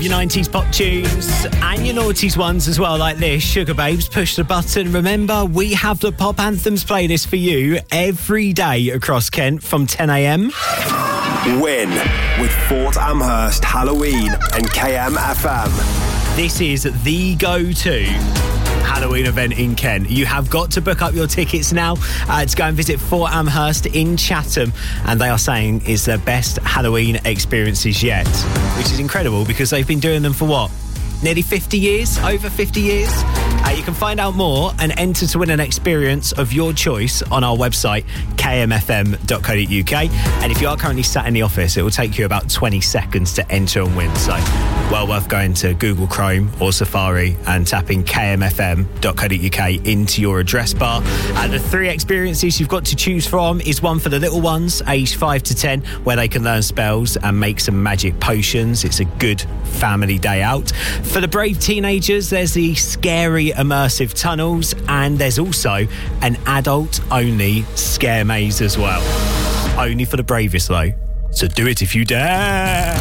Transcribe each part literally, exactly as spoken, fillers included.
Your nineties pop tunes and your noughties ones as well, like this. Sugar Babes, Push the Button. Remember, we have the Pop Anthems playlist for you every day across Kent from ten a.m. Win with Fort Amherst, Halloween and K M F M. This is the go-to Halloween event in Kent. You have got to book up your tickets now uh, to go and visit Fort Amherst in Chatham, and they are saying is their best Halloween experiences yet, which is incredible because they've been doing them for what? Nearly fifty years? Over fifty years? Uh, you can find out more and enter to win an experience of your choice on our website, k m f m dot co dot u k. And if you are currently sat in the office, it will take you about twenty seconds to enter and win. So, well worth going to Google Chrome or Safari and tapping k m f m dot co dot u k into your address bar. And the three experiences you've got to choose from is one for the little ones, aged five to ten, where they can learn spells and make some magic potions. It's a good family day out. For the brave teenagers, there's the scary immersive tunnels, and there's also an adult-only scare maze as well. Only for the bravest, though. So do it if you dare.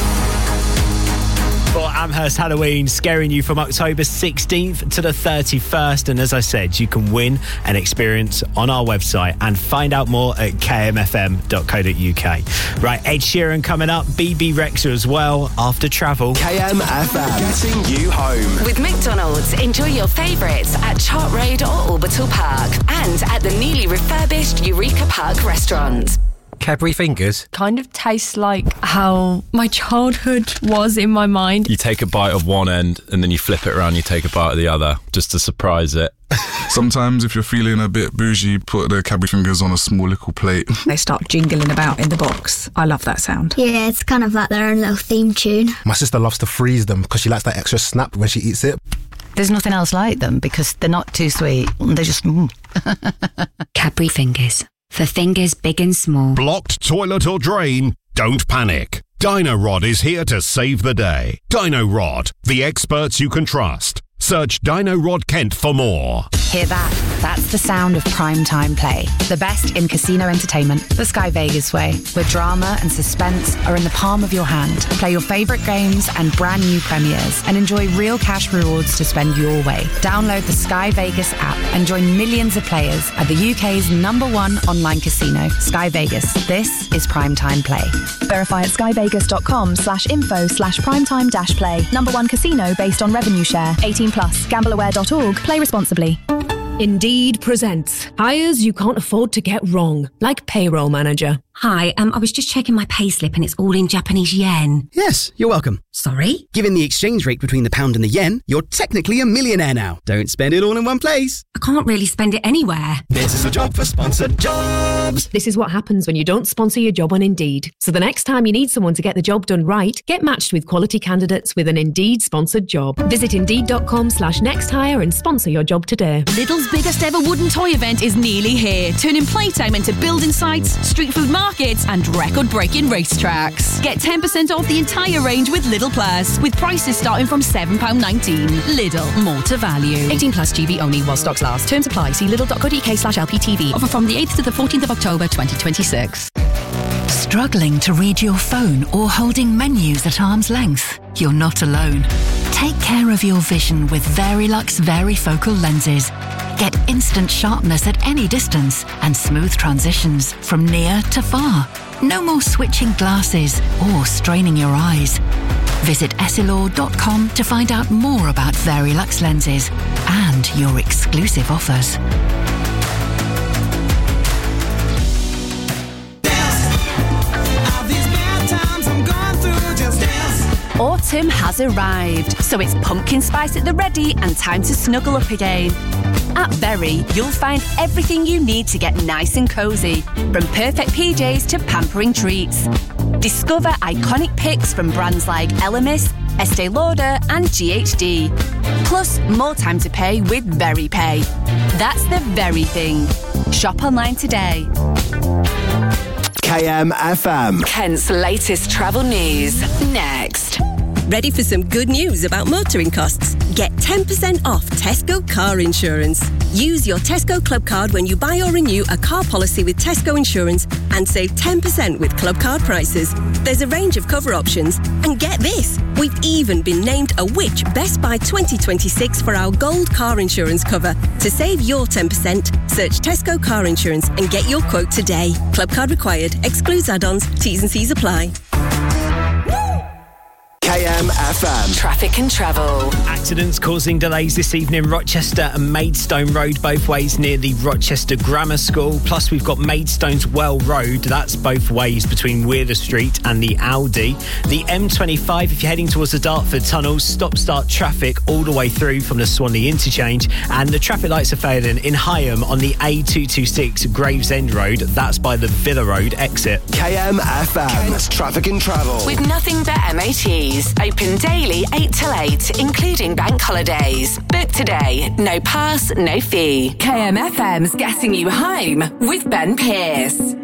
For Amherst Halloween, scaring you from October sixteenth to the thirty-first. And as I said, you can win an experience on our website and find out more at k m f m dot co dot u k. Right, Ed Sheeran coming up, B B Rexha as well, after travel. K M F M, getting you home. With McDonald's, enjoy your favourites at Chart Road or Orbital Park and at the newly refurbished Eureka Park restaurant. Cadbury Fingers? Kind of tastes like how my childhood was in my mind. You take a bite of one end and then you flip it around, you take a bite of the other, just to surprise it. Sometimes if you're feeling a bit bougie, put the Cadbury Fingers on a small little plate. They start jingling about in the box. I love that sound. Yeah, it's kind of like their own little theme tune. My sister loves to freeze them because she likes that extra snap when she eats it. There's nothing else like them because they're not too sweet. They're just... Mm. Cadbury Fingers. For fingers big and small. Blocked toilet or drain? Don't panic. Dino Rod is here to save the day. Dino Rod, the experts you can trust. Search Dino Rod Kent for more. Hear that? That's the sound of primetime play. The best in casino entertainment. The Sky Vegas way, where drama and suspense are in the palm of your hand. Play your favourite games and brand new premieres and enjoy real cash rewards to spend your way. Download the Sky Vegas app and join millions of players at the U K's number one online casino, Sky Vegas. This is primetime play. Verify at skyvegas.com slash info slash primetime dash play. Number one casino based on revenue share. eighteen plus. Gambleaware dot org. Play responsibly. Indeed presents hires you can't afford to get wrong, like payroll manager. Hi, um, I was just checking my payslip and it's all in Japanese yen. Yes, you're welcome. Sorry? Given the exchange rate between the pound and the yen, you're technically a millionaire now. Don't spend it all in one place. I can't really spend it anywhere. This is a job for sponsored jobs. This is what happens when you don't sponsor your job on Indeed. So the next time you need someone to get the job done right, get matched with quality candidates with an Indeed sponsored job. Visit indeed.com slash next hire and sponsor your job today. Lidl's biggest ever wooden toy event is nearly here, turning playtime into building sites, street food markets and record-breaking racetracks. Get ten percent off the entire range with Lidl Plus, with prices starting from seven pounds nineteen. Lidl, more to value. eighteen plus G B only while stocks last. Terms apply. See lidl.co.uk slash LPTV. Offer from the eighth to the fourteenth of October twenty twenty-six. Struggling to read your phone or holding menus at arm's length? You're not alone. Take care of your vision with Verilux Varifocal lenses. Get instant sharpness at any distance and smooth transitions from near to far. No more switching glasses or straining your eyes. Visit essilor dot com to find out more about Verilux lenses and your exclusive offers. Autumn has arrived, so it's pumpkin spice at the ready and time to snuggle up again. At Very, you'll find everything you need to get nice and cosy, from perfect P Js to pampering treats. Discover iconic picks from brands like Elemis, Estee Lauder and G H D. Plus, more time to pay with Very Pay. That's the very thing. Shop online today. K M F M. Kent's latest travel news, next. Ready for some good news about motoring costs? Get ten percent off Tesco car insurance. Use your Tesco Club card when you buy or renew a car policy with Tesco Insurance and save ten percent with Club card prices. There's a range of cover options. And get this, we've even been named a Which Best Buy twenty twenty-six for our gold car insurance cover. To save your ten percent, search Tesco Car Insurance and get your quote today. Club card required. Excludes add-ons. T's and C's apply. K M F M. Traffic and travel. Accidents causing delays this evening. Rochester and Maidstone Road both ways near the Rochester Grammar School. Plus we've got Maidstone's Well Road. That's both ways between Wheeler Street and the Aldi. The M twenty-five, if you're heading towards the Dartford Tunnels, stop-start traffic all the way through from the Swanley interchange. And the traffic lights are failing in Higham on the A two twenty-six Gravesend Road. That's by the Villa Road exit. K M F M. Kent's Traffic and Travel. With nothing but M O Ts. Open daily eight till eight, including bank holidays. Book today. No pass, no fee. K M F M's Getting You Home with Ben Pearce.